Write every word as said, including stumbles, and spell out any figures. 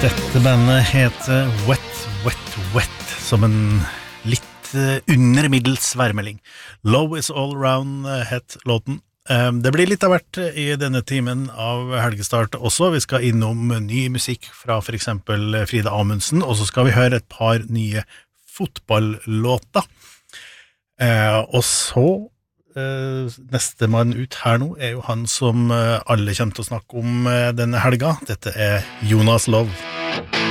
Dette bandet heter Wet, Wet, Wet, som en litt under middels værmelding. Love is all around het låten. Det blir litt av hvert i denne timen av helgestart også. Vi skal innom ny musikk fra for eksempel Frida Amundsen, og så skal vi høre et par nye fotballåter. Og så, neste mann ut her nå er jo han som alle kommer til å snakke om denne helga. Dette er Jonas Love.